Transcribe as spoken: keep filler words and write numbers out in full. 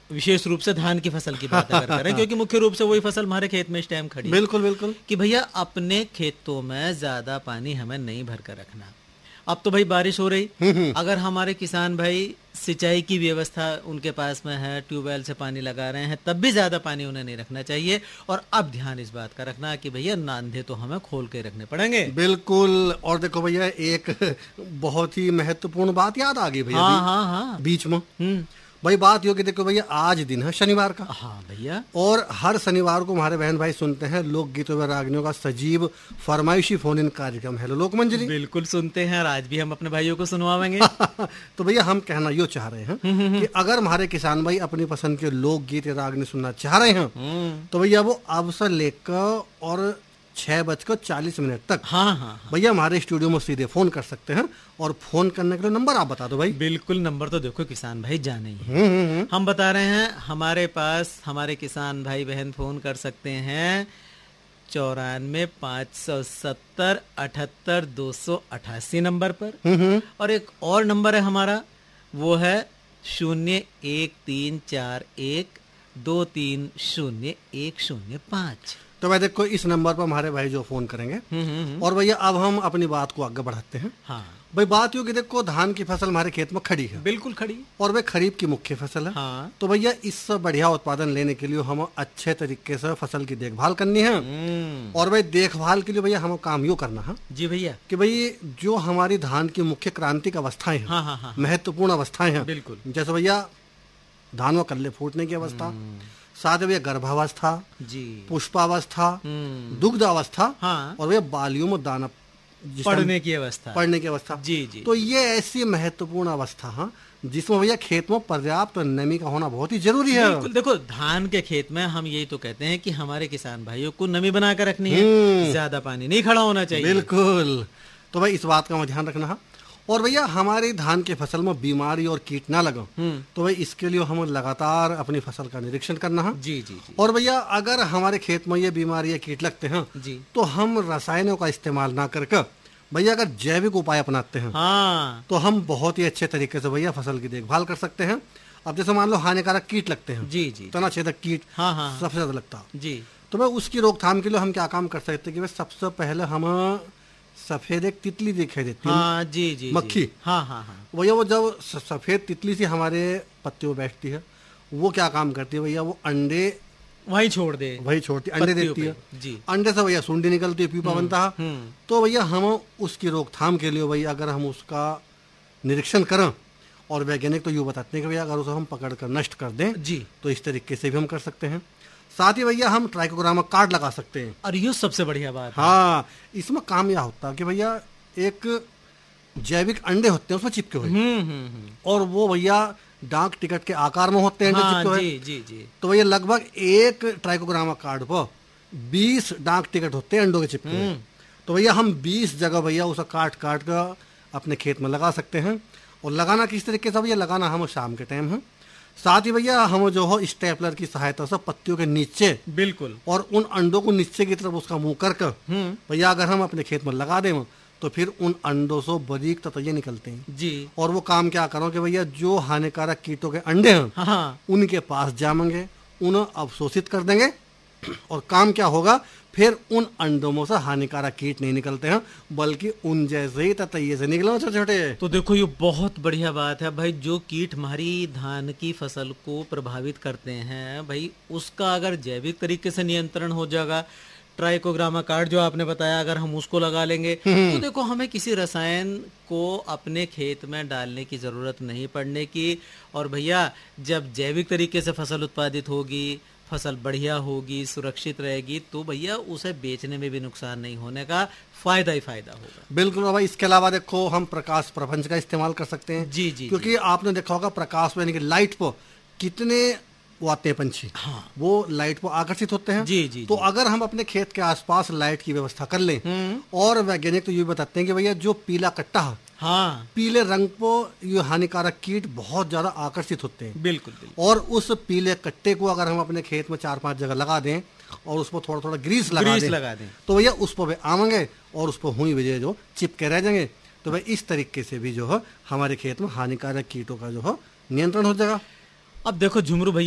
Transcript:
विशेष रूप से धान की फसल की बात अगर करें, क्योंकि मुख्य रूप से वही फसल हमारे खेत में इस टाइम खड़ी है। बिल्कुल बिल्कुल कि भैया अपने खेतों में ज्यादा पानी हमें नहीं भर कर रखना। अब तो भाई बारिश हो रही, अगर हमारे किसान भाई सिंचाई की व्यवस्था उनके पास में है, ट्यूबवेल से पानी लगा रहे हैं, तब भी ज्यादा पानी उन्हें नहीं रखना चाहिए। और अब ध्यान इस बात का रखना कि भैया नांधे तो हमें खोल के रखने पड़ेंगे। बिल्कुल। और देखो भैया एक बहुत ही महत्वपूर्ण बात याद आ गई भैया। हाँ हाँ हाँ बीच में हम्म भाई बात यो कि देखो भैया आज दिन है शनिवार का। हाँ भैया। और हर शनिवार को हमारे बहन भाई सुनते हैं लोकगीतों व रागनियों का सजीव फरमाइशी फोन इन कार्यक्रम हेलो लोक मंजरी। बिल्कुल सुनते हैं और आज भी हम अपने भाइयों को सुनवाएंगे। तो भैया हम कहना यो चाह रहे हैं कि अगर हमारे किसान भाई अपनी पसंद के लोकगीत या रागनी सुनना चाह रहे हैं तो भैया वो अब से लेकर और छह बजकर चालीस मिनट तक हाँ हाँ, हाँ। भैया हमारे स्टूडियो में सीधे फोन कर सकते हैं। और फोन करने के लिए नंबर आप बता दो भाई। बिल्कुल, नंबर तो देखो किसान भाई जाने ही है। हम बता रहे हैं हमारे पास हमारे किसान भाई बहन फोन कर सकते हैं चौरानवे पाँच सौ सत्तर अठहत्तर दो सौ अठासी नंबर पर। और एक और नंबर है हमारा, वो है शून्य एक तीन चार एक दो तीन शून्य एक शून्य पाँच। तो भाई देखो इस नंबर पर हमारे भाई जो फोन करेंगे। और भैया अब हम अपनी बात को आगे बढ़ाते हैं। हाँ भाई बात यूँ कि देखो धान की फसल हमारे खेत में खड़ी है। बिल्कुल खड़ी। और वह खरीफ की मुख्य फसल है। हाँ। तो भैया इससे बढ़िया उत्पादन लेने के लिए हम अच्छे तरीके से फसल की देखभाल करनी है। और भाई देखभाल के लिए भैया हमें काम यूँ करना है जी भैया कि भाई जो हमारी धान की मुख्य क्रांतिक अवस्थाएं हैं, हाँ, हाँ, हाँ, महत्वपूर्ण अवस्थाएं हैं, बिल्कुल। जैसे भैया धान में कल्ले फूटने की अवस्था, साथ ही भैया गर्भावस्था जी, पुष्पावस्था, दुग्ध अवस्था, हाँ। और भैया बालियों में दाना पड़ने की अवस्था पड़ने की अवस्था जी जी। तो ये ऐसी महत्वपूर्ण अवस्था है जिसमें भैया खेत में पर्याप्त नमी का होना बहुत ही जरूरी है। बिल्कुल। देखो धान के खेत में हम यही तो कहते हैं कि हमारे किसान भाइयों को नमी बना कर रखनी है, ज्यादा पानी नहीं खड़ा होना चाहिए। बिल्कुल। तो भाई इस बात का हमें ध्यान रखना है। और भैया हमारी धान की फसल में बीमारी और कीट ना लगे तो भाई इसके लिए हमें लगातार अपनी फसल का निरीक्षण करना है। जी जी जी। और भैया अगर हमारे खेत में ये बीमारी या कीट लगते हैं जी तो हम रसायनों का इस्तेमाल ना करके भैया अगर जैविक उपाय अपनाते हैं हाँ। तो हम बहुत ही अच्छे तरीके से भैया फसल की देखभाल कर सकते हैं। अब जैसे मान लो हानिकारक कीट लगते हैं, जी जी, तना छेदक कीट हाँ हाँ सबसे ज्यादा लगता जी। तो भाई उसकी रोकथाम के लिए हम क्या काम कर सकते हैं कि भाई सबसे पहले हम सफेद एक तितली दिखाई देती है, हाँ जी जी मक्खी। जी, हाँ हाँ हाँ। भैया वो जब स- सफेद तितली सी हमारे पत्तियों पे बैठती है वो क्या काम करती है भैया, वो अंडे वहीं छोड़ दे, वही छोड़ती अंडे पत्तियों देती है पे, जी। अंडे से भैया सुंडी निकलती है, पीपा बनता है। हम्म। तो भैया हम उसकी रोकथाम के लिए भैया अगर हम उसका निरीक्षण करें और वैज्ञानिक तो यूँ बताते हैं कि भैया अगर उसे हम पकड़ कर नष्ट कर दें जी तो इस तरीके से भी हम कर सकते हैं। साथ ही भैया हम ट्राइकोग्रामा कार्ड लगा सकते हैं। और ये सबसे बढ़िया बात है। हाँ, इसमें काम यह होता है कि भैया एक जैविक अंडे होते हैं उसमें चिपके हुए हम्म हम्म हम्म। और वो भैया डाक टिकट के आकार में होते हैं अंडे हाँ चिपके हुए। जी जी जी। तो भैया लगभग एक ट्राइकोग्रामा कार्ड पर बीस डाक टिकट होते हैं अंडों के चिपके हुए। तो भैया हम बीस जगह भैया उसे काट काट कर अपने खेत में लगा सकते हैं। और लगाना किस तरीके से भैया, लगाना हम शाम के टाइम है। साथ ही भैया हम जो हो स्टेपलर की सहायता से पत्तियों के नीचे बिल्कुल और उन अंडों को नीचे की तरफ उसका मुंह कर कर भैया अगर हम अपने खेत में लगा दें तो फिर उन अंडों से बारीक ततैये निकलते हैं जी। और वो काम क्या करो कि भैया जो हानिकारक कीटों के अंडे हैं हाँ उनके पास जाएंगे, उन्हें अवशोषित कर देंगे और काम क्या होगा, फिर उन अंडों में से हानिकारक कीट नहीं निकलते हैं बल्कि उन जैसे ही ततैये से निकले छोटे छोटे। तो देखो ये बहुत बढ़िया बात है भाई, जो कीट हमारी धान की फसल को प्रभावित करते हैं भाई उसका अगर जैविक तरीके से नियंत्रण हो जाएगा, ट्राइकोग्रामा कार्ड जो आपने बताया अगर हम उसको लगा लेंगे तो देखो हमें किसी रसायन को अपने खेत में डालने की जरूरत नहीं पड़ने की। और भैया जब जैविक तरीके से फसल उत्पादित होगी, फसल बढ़िया होगी, सुरक्षित रहेगी, तो भैया उसे बेचने में भी नुकसान नहीं होने का, फायदा ही फायदा होगा। बिल्कुल भाई। इसके अलावा देखो हम प्रकाश प्रपंच का इस्तेमाल कर सकते हैं। जी जी क्योंकि आपने देखा होगा प्रकाश यानी कि लाइट पर कितने वो आते हैं पंछी, हाँ। वो लाइट पर आकर्षित होते हैं। जी जी तो जी। अगर हम अपने खेत के आसपास लाइट की व्यवस्था कर लें, और वैज्ञानिक तो ये भी बताते हैं कि भैया जो पीला कट्टा है, हाँ पीले रंग पर ये हानिकारक कीट बहुत ज्यादा आकर्षित होते हैं। बिल्कुल बिल्कुल। और उस पीले कट्टे को अगर हम अपने खेत में चार पांच जगह लगा दें और उस पर थोड़ा थोड़ा ग्रीस लगा ग्रीस दें, लगा दें तो भैया उस पर आवेंगे और उस पर हुई वजह जो चिपके रह जाएंगे। तो भाई इस तरीके से भी जो है हमारे खेत में हानिकारक कीटों का जो है नियंत्रण हो जाएगा। अब देखो झुमरू भैया